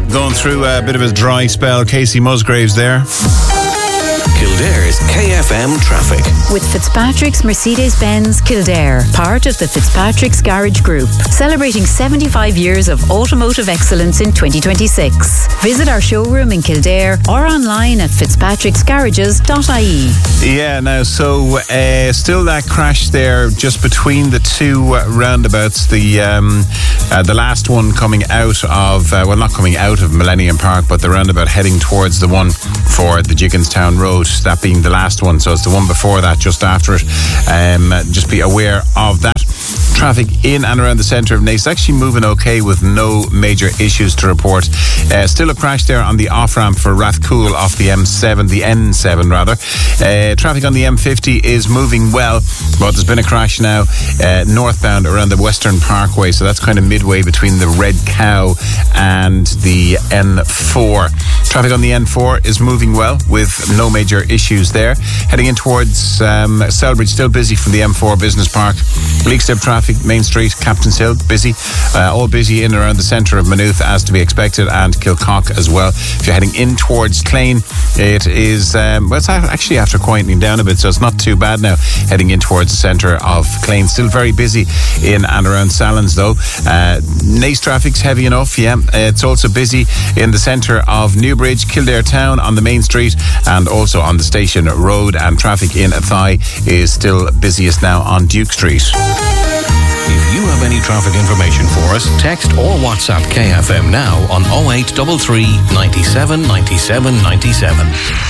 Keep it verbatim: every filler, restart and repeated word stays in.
Going through a bit of a dry spell. Casey Musgraves there. Kildare's K F M traffic. With Fitzpatrick's Mercedes-Benz Kildare, part of the Fitzpatrick's Garage Group, celebrating seventy-five years of automotive excellence in twenty twenty-six. Visit our showroom in Kildare or online at fitzpatricks garages dot I E. Yeah, now, so uh, still that crash there just between the two uh, roundabouts. The um, uh, the last one coming out of, uh, well, not coming out of Millennium Park, but the roundabout heading towards the one for the Jigginstown Road, that being the last one. So it's the one before that, just after it. Um, just be aware of that. Traffic in and around the centre of Naas actually moving okay with no major issues to report. Uh, still a crash there on the off-ramp for Rathcoole off the M seven, the N seven rather. Uh, traffic on the M fifty is moving well, but there's been a crash now uh, northbound around the Western Parkway, so that's kind of midway between the Red Cow and the N four. Traffic on the N four is moving well with no major issues there. Heading in towards um, Selbridge, still busy from the M four Business Park. Leakstep traffic, Main Street, Captain's Hill, busy. Uh, all busy in and around the centre of Maynooth as to be expected, and Kilcock as well. If you're heading in towards Clane, it is, um, well, it's actually after quietening down a bit, so it's not too bad now. Heading in towards the centre of Clane. Still very busy in and around Sallins though. Uh, Naas traffic's heavy enough, yeah. It's also busy in the centre of Newbridge, Kildare Town on the Main Street, and also on the Station Road, and traffic in Athy is still busiest now on Duke Street. If you have any traffic information for us, text or WhatsApp K F M now on oh eight three three, nine seven, nine seven, nine seven.